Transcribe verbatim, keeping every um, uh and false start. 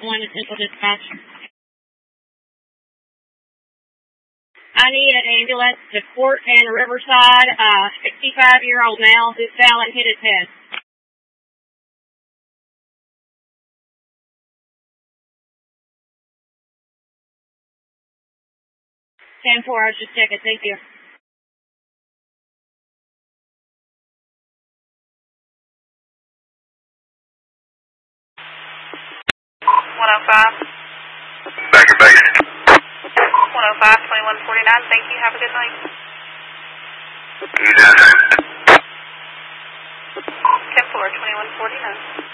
one to Central Dispatch. I need an ambulance to Fort and Riverside, uh, sixty-five-year-old male who fell and hit his head. ten four, I was just checking. Thank you. one oh five. Back your base. one oh five, twenty-one forty-nine. Thank you. Have a good night. You do the same. ten four, twenty-one forty-nine.